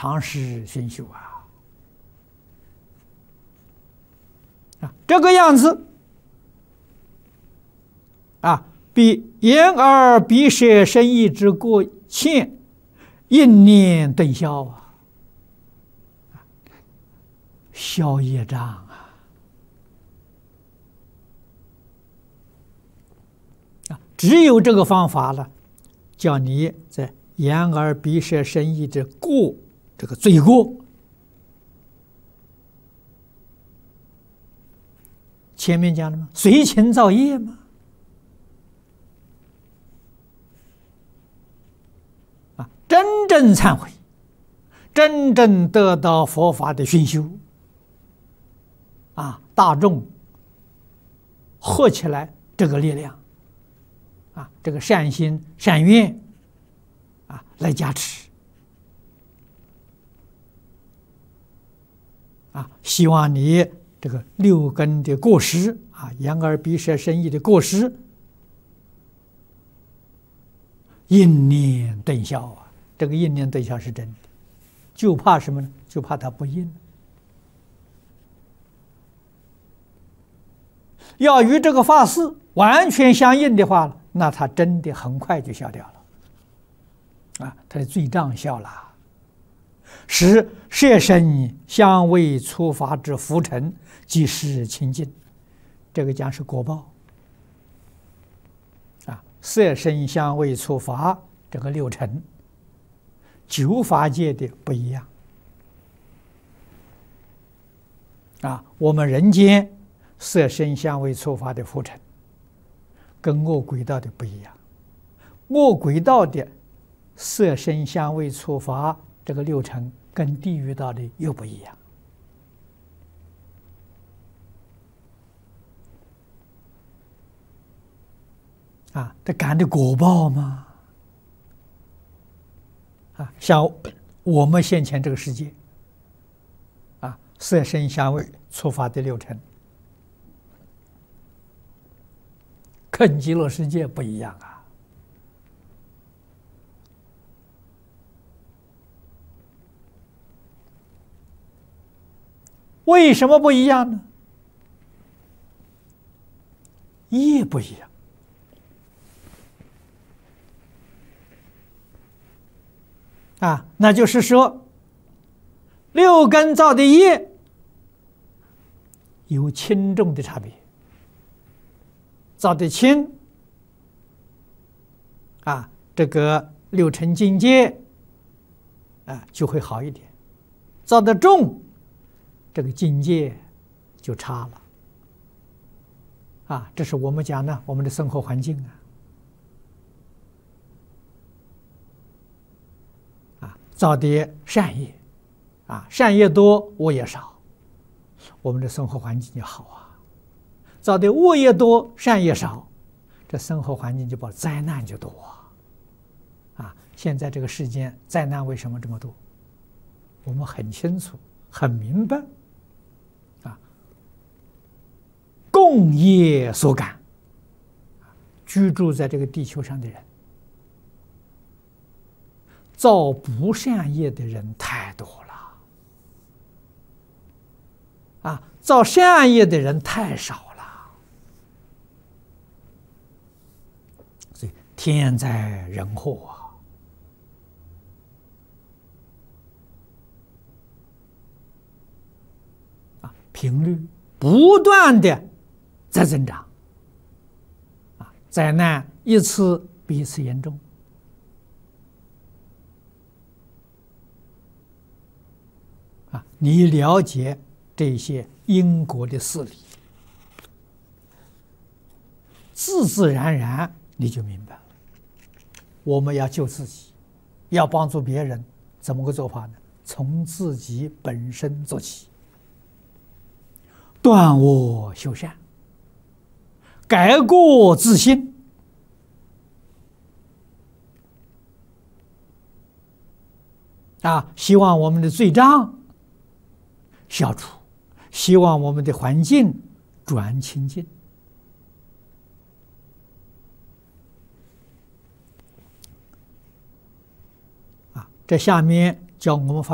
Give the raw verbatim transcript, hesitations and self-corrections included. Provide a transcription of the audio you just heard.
常时熏修啊！啊，这个样子啊，比眼耳鼻舌身意之过欠，应念顿消啊，消业障啊！啊，只有这个方法了，叫你在眼耳鼻舌身意之过这个罪过。前面讲了吗？随情造业嘛。啊，真正忏悔，真正得到佛法的熏修，啊，大众合起来这个力量，啊，这个善心善愿，啊，来加持，啊，希望你这个六根的过失啊，眼耳鼻舌身意的过失，应念顿消啊！这个应念顿消是真的，就怕什么呢？就怕它不应。要与这个法事完全相应的话，那它真的很快就消掉了，啊，它的罪障消了。使摄身香味触法之浮尘即是清净，这个讲是果报啊。色身香味触法这个六尘，九法界的不一样啊。我们人间色身香味触法的浮尘，跟恶鬼道的不一样。恶鬼道的色身香味触法这个六尘，跟地狱道的又不一样啊！这感的果报嘛，啊，像我们现前这个世界，啊，色身香味触法的六尘，跟极乐世界不一样啊。为什么不一样呢？业不一样啊，那就是说，六根造的业有轻重的差别，造的轻啊，这个六尘境界啊就会好一点；造的重，这个境界就差了啊！这是我们讲呢，我们的生活环境啊，啊，造的善业啊，善业多，恶业少，我们的生活环境就好啊；造的恶业多，善业少，这生活环境就把灾难就多啊！啊，现在这个世间灾难为什么这么多？我们很清楚，很明白。共业所感，居住在这个地球上的人，造不善业的人太多了，啊，造善业的人太少了，所以天灾人祸啊，啊，频率不断的在增长，啊，灾难一次比一次严重，啊，你了解这些因果的事理，自自然然你就明白了。我们要救自己，要帮助别人，怎么个做法呢？从自己本身做起，断恶修善，改过自新，啊，希望我们的罪障消除，希望我们的环境转清净。啊，这下面教我们发